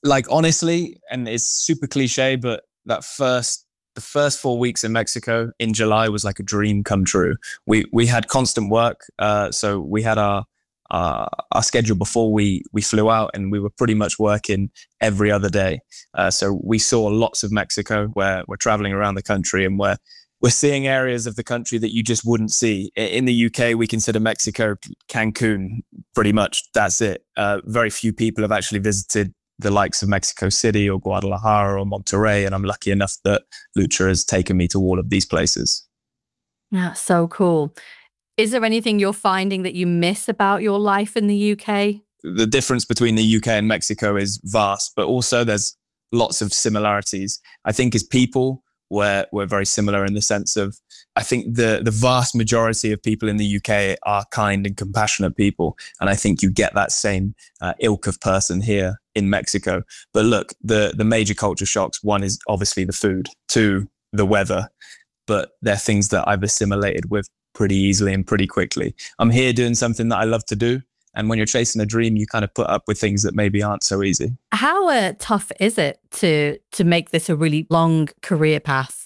Like, honestly, and it's super cliche, but the first 4 weeks in Mexico in July was like a dream come true. We had constant work, so we had our schedule before we flew out, and we were pretty much working every other day. So we saw lots of Mexico, where we're traveling around the country, and we're seeing areas of the country that you just wouldn't see. In the UK, we consider Mexico Cancun, pretty much. That's it. Very few people have actually visited the likes of Mexico City or Guadalajara or Monterrey, and I'm lucky enough that Lucha has taken me to all of these places. Yeah, so cool. Is there anything you're finding that you miss about your life in the UK? The difference between the UK and Mexico is vast, but also there's lots of similarities. I think as people, we're very similar in the sense of, I think the vast majority of people in the UK are kind and compassionate people. And I think you get that same ilk of person here in Mexico. But look, the major culture shocks, one is obviously the food, two, the weather, but they're things that I've assimilated with pretty easily and pretty quickly. I'm here doing something that I love to do. And when you're chasing a dream, you kind of put up with things that maybe aren't so easy. How tough is it to make this a really long career path?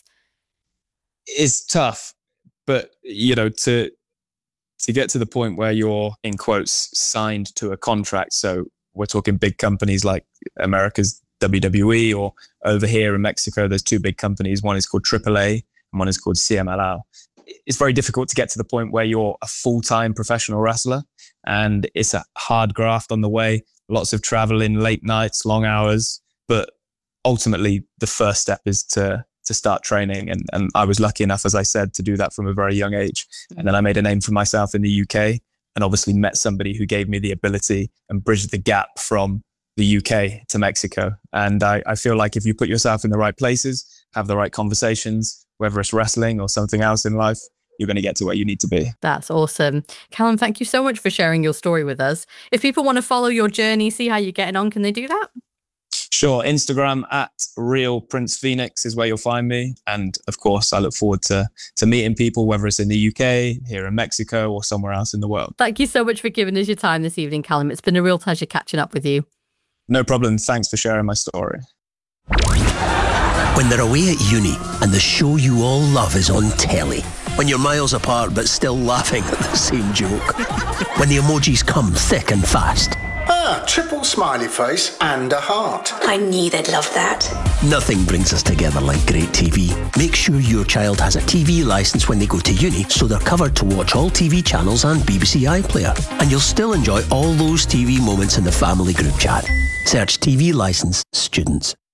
It's tough, but to get to the point where you're, in quotes, signed to a contract. So we're talking big companies like America's WWE, or over here in Mexico, there's two big companies. One is called AAA and one is called CMLL. It's very difficult to get to the point where you're a full-time professional wrestler, and it's a hard graft on the way. Lots of traveling, late nights, long hours. But ultimately, the first step is to start training. And I was lucky enough, as I said, to do that from a very young age. And then I made a name for myself in the UK, and obviously met somebody who gave me the ability and bridged the gap from the UK to Mexico. And I feel like if you put yourself in the right places, have the right conversations, whether it's wrestling or something else in life, you're going to get to where you need to be. That's awesome. Callum, thank you so much for sharing your story with us. If people want to follow your journey, see how you're getting on, can they do that? Sure. Instagram at Real Prince Phoenix is where you'll find me. And of course, I look forward to meeting people, whether it's in the UK, here in Mexico, or somewhere else in the world. Thank you so much for giving us your time this evening, Callum. It's been a real pleasure catching up with you. No problem. Thanks for sharing my story. When they're away at uni and the show you all love is on telly. When you're miles apart but still laughing at the same joke. When the emojis come thick and fast. Triple smiley face and a heart. I knew they'd love that. Nothing brings us together like great TV. Make sure your child has a TV licence when they go to uni, so they're covered to watch all TV channels and BBC iPlayer. And you'll still enjoy all those TV moments in the family group chat. Search TV Licence Students.